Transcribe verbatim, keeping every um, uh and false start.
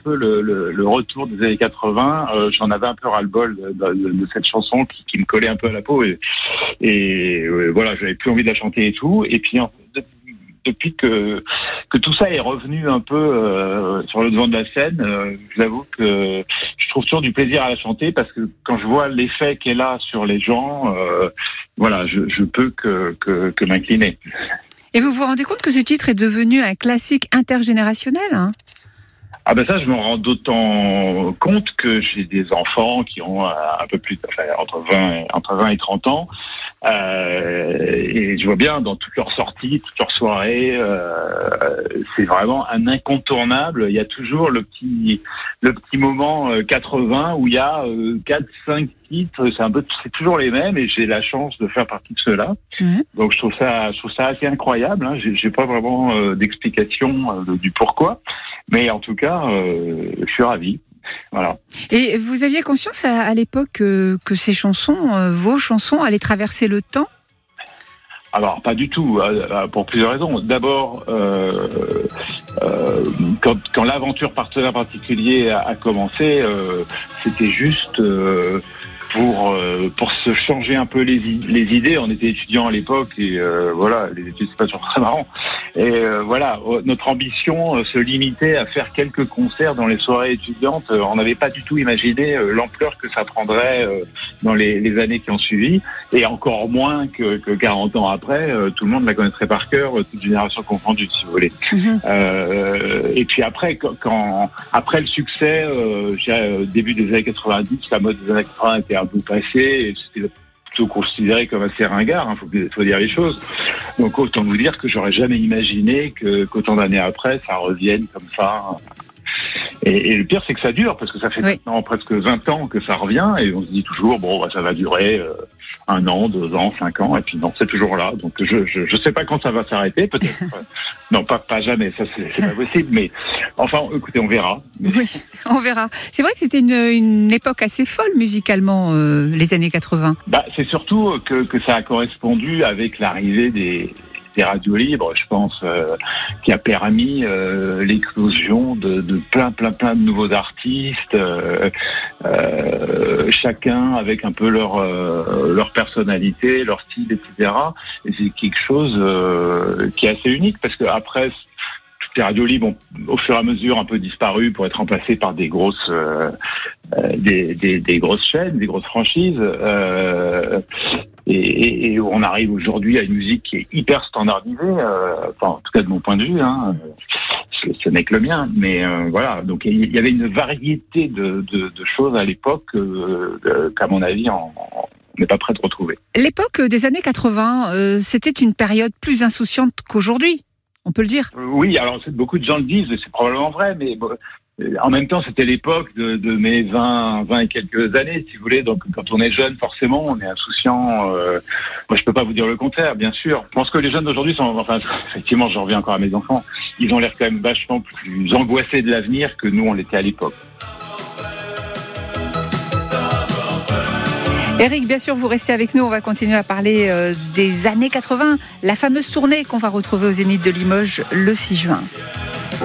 peu le, le, le retour des années quatre-vingts. Euh, j'en avais un peu ras-le-bol de, de, de cette chanson qui, qui me collait un peu à la peau et, et euh, voilà, j'avais plus envie de la chanter et tout. Et puis en fait, depuis que que tout ça est revenu un peu euh, sur le devant de la scène, euh, j'avoue que je trouve toujours du plaisir à la chanter parce que quand je vois l'effet qu'elle a sur les gens, euh, voilà, je, je peux que, que, que m'incliner. Et vous vous rendez compte que ce titre est devenu un classique intergénérationnel, hein ? Ah ben ça, je me rends d'autant compte que j'ai des enfants qui ont un peu plus, enfin, entre vingt et, entre vingt et trente ans, euh, et je vois bien dans toutes leurs sorties, toutes leurs soirées, euh, c'est vraiment un incontournable. Il y a toujours le petit, le petit moment quatre-vingts où il y a quatre, cinq titres, c'est un peu, c'est toujours les mêmes, et j'ai la chance de faire partie de ceux-là. Mmh. Donc je trouve ça, je trouve ça assez incroyable. Hein. J'ai, j'ai pas vraiment euh, d'explication euh, du pourquoi, mais en tout cas, euh, je suis ravi. Voilà. Et vous aviez conscience à, à l'époque euh, que ces chansons, euh, vos chansons, allaient traverser le temps ? Alors, pas du tout, euh, pour plusieurs raisons. D'abord, euh, euh, quand, quand l'aventure Partenaire Particulier a, a commencé, euh, c'était juste euh, pour euh, pour se changer un peu les, les idées. On était étudiants à l'époque et euh, voilà, les études c'est pas toujours très marrant. Et euh, voilà, notre ambition euh, se limitait à faire quelques concerts dans les soirées étudiantes. Euh, on n'avait pas du tout imaginé euh, l'ampleur que ça prendrait euh, dans les, les années qui ont suivi, et encore moins que, que quarante ans après, euh, tout le monde la connaîtrait par cœur, euh, toute génération confondue, si vous voulez. Mm-hmm. Euh, et puis après, quand, quand après le succès, euh, je dirais, euh, début des années quatre-vingt-dix, la mode des années quatre-vingts était un peu passée, et c'était plutôt considéré comme assez ringard, hein, faut, faut dire les choses. Donc autant vous dire que j'aurais jamais imaginé que, qu'autant d'années après, ça revienne comme ça. Et, et le pire, c'est que ça dure, parce que ça fait oui. maintenant presque vingt ans que ça revient, et on se dit toujours, bon, bah, ça va durer euh, un an, deux ans, cinq ans, et puis non, c'est toujours là. Donc je je, je sais pas quand ça va s'arrêter, peut-être. non, pas, pas jamais, ça c'est, c'est pas possible, mais enfin, écoutez, on verra. Oui, on verra. C'est vrai que c'était une, une époque assez folle musicalement, euh, les années quatre-vingts. Bah, c'est surtout que, que ça a correspondu avec l'arrivée des... des radios libres, je pense, euh, qui a permis euh, l'éclosion de, de plein, plein, plein de nouveaux artistes, euh, euh, chacun avec un peu leur euh, leur personnalité, leur style, et cetera. Et c'est quelque chose euh, qui est assez unique, parce que après, toutes les radios libres ont, au fur et à mesure, un peu disparu pour être remplacées par des grosses euh, euh, des, des, des grosses chaînes, des grosses franchises. Euh, Et, et, et on arrive aujourd'hui à une musique qui est hyper standardisée, euh, enfin, en tout cas de mon point de vue, hein, ce, ce n'est que le mien, mais euh, voilà, donc il y avait une variété de, de, de choses à l'époque euh, qu'à mon avis on n'est pas prêt de retrouver. L'époque des années quatre-vingts, euh, c'était une période plus insouciante qu'aujourd'hui, on peut le dire. Oui, alors beaucoup de gens le disent, et c'est probablement vrai, mais bon, en même temps, c'était l'époque de, de mes vingt, vingt et quelques années, si vous voulez. Donc, quand on est jeune, forcément, on est insouciant. Euh, moi, je peux pas vous dire le contraire, bien sûr. Je pense que les jeunes d'aujourd'hui sont, enfin, effectivement, j'en reviens encore à mes enfants. Ils ont l'air quand même vachement plus angoissés de l'avenir que nous, on l'était à l'époque. Eric, bien sûr, vous restez avec nous. On va continuer à parler euh, des années quatre-vingts, la fameuse tournée qu'on va retrouver au Zénith de Limoges le six juin.